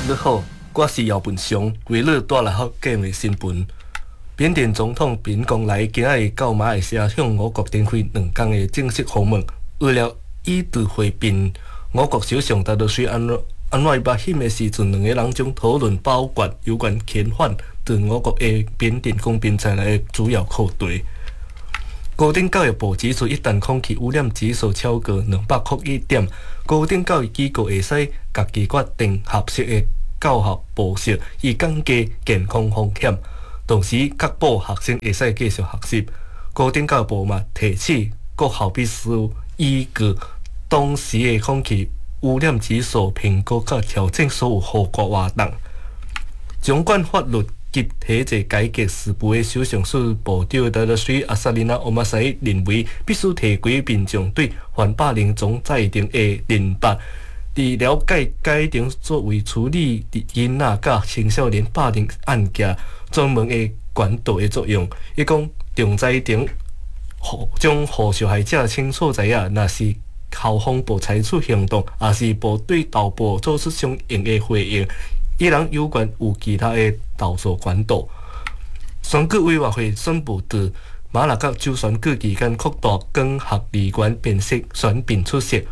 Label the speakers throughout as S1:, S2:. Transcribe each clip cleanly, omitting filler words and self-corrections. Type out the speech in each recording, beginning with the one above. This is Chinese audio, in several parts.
S1: 你好，我是姚本雄，为你带来福建的新闻。缅甸总统bin公来今日到马来西亚向我国展开2天的正式访问，为了以图会宾，我国首相达鲁斯安外巴欣的时阵，2个人将讨论包括有关遣返对我国的缅甸公兵在内的主要课题。高等教育部指出，一旦空气污染指数超过200点，高等教育机构会使家己决定合适的教学模式，以降低健康风险，同时确保学生会使继续学习。高等教育部嘛提醒各校必须依据当时的空气污染指数评估，甲调整所有合国活动。掌管法律及体制改革事务的首相署部长达鲁斯阿萨琳娜欧马塞认为，必须提高民众对反霸凌总制定的认识，伫了解该定作为处理囡仔甲青少年霸凌案件专门的管道的作用。伊讲，重制定将互受害者清楚知影，若是校方部采取行动，也是部对投报做出相应的回应。依然有关有其他的投诉管道。选举委员会宣布，在马六甲州选举期间扩大光学离员辨识选民出色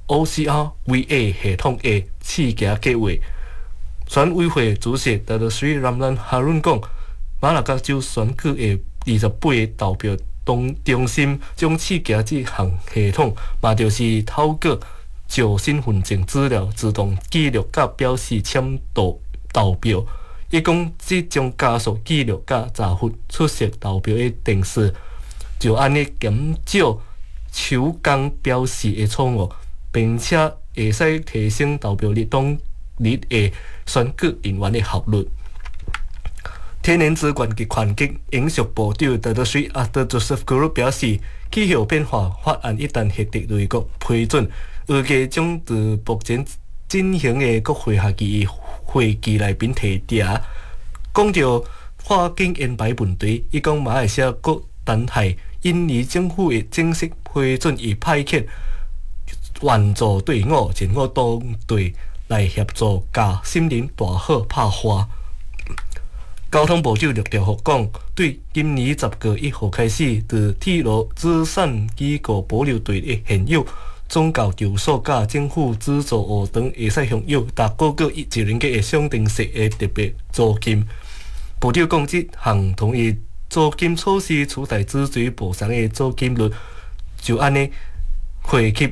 S1: OCR-VA 系统的试行计划。选委会主席达鲁斯拉曼哈伦讲，马六甲州选举的28个投票中心将试行这项系统，嘛就是透过就身份证资料自动记录甲表示签到投票。伊讲，这将加速记录甲查核出色投票的定数，就安尼减少手工标示的错误，并且会使提升投票日当日的选举人员的效率。天然资源及环境永续部长达鲁斯阿德佐塞夫表示，气候变化法案一旦获得内阁批准，预计将在目前进行的国会下期会期内面提调。讲到环境烟排问题，伊讲马来西亚各单海印尼政府的正式批准，以派遣援助队伍前往当地来协助甲森林大火拍花。交通部长陆兆福讲，对今年10月1号开始，在铁路资产机构保留队的现有宗教场所甲政府资助学堂会使享有达个1年的上定式的特别租金。部长讲，这项同意租金措施取代资水补偿的租金率，就安尼惠及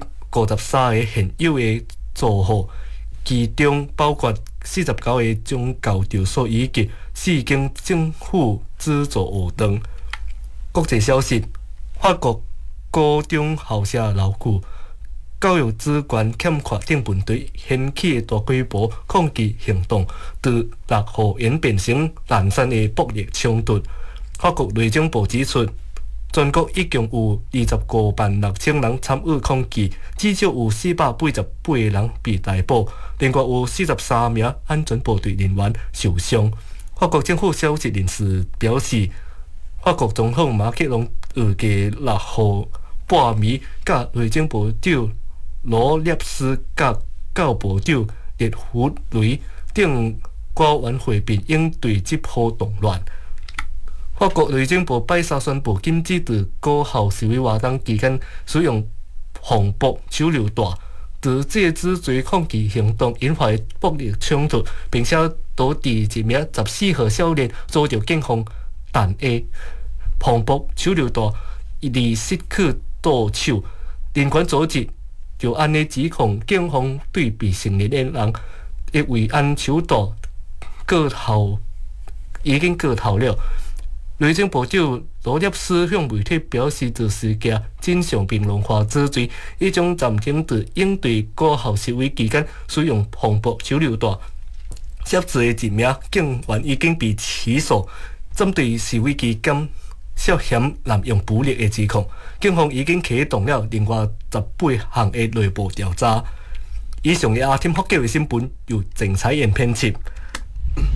S1: 53个现有的住户，其中包括49个宗教场所以及4间政府资助学堂。国际消息：法国高中校舍老旧、教育资源欠缺等问题掀起的大规模抗议行动，在6号演变成烂山的暴力冲突。法国内政部指出，全国一共有25.600人参与抗议，至少有488个人被逮捕，另外有43名安全部队人员受伤。法国政府消息人士表示，法国总统马克龙预计6号半暝，甲内政部长罗涅斯甲教部长列弗雷等官员会面，应对这波动乱。法国内政部拜三宣布，禁止在高校示威活动期间使用防暴手榴弹，在这支罪抗议行动引发暴力冲突，并且导致一名14岁少年遭到警方弹压，防暴手榴弹已失去舵手。人权组织就安尼指控警方对未成年的人的慰安手段已经过头了。内政部长罗涅斯向媒体表示，这事件真相并论化之罪，已将暂停在应对高校示威期间使用防暴手榴弹。涉罪的1名警员已经被起诉，针对示威期间涉嫌滥用武力的指控，警方已经启动了另外18项的内部调查。以上的阿添福建的新闻由郑彩燕编辑。